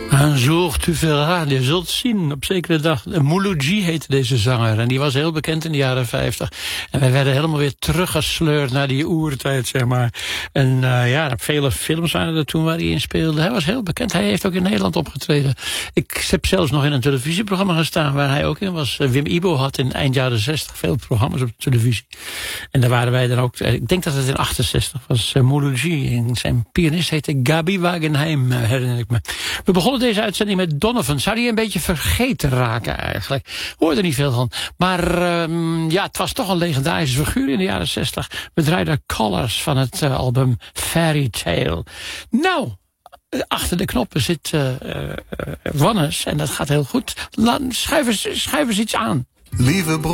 Un jour tu verras, je zult zien op zekere dag. Mouloudji heette deze zanger en die was heel bekend in de jaren 50. En wij werden helemaal weer teruggesleurd naar die oertijd, zeg maar. En vele films waren er toen waar hij in speelde. Hij was heel bekend, hij heeft ook in Nederland opgetreden. Ik heb zelfs nog in een televisieprogramma gestaan waar hij ook in was. Wim Ibo had in eind jaren 60 veel programma's op de televisie. En daar waren wij dan ook, ik denk dat het in 68 was, Mouloudji. En zijn pianist heette Gabi Wagenheim, herinner ik me. We begonnen deze uitzending met Donovan. Zou die een beetje vergeten raken eigenlijk? Hoorde er niet veel van. Maar het was toch een legendarische figuur in de jaren 60. We draaiden Colors van het album Fairy Tale. Nou, achter de knoppen zit Wannes en dat gaat heel goed. Schuif eens iets aan. Lieve broer.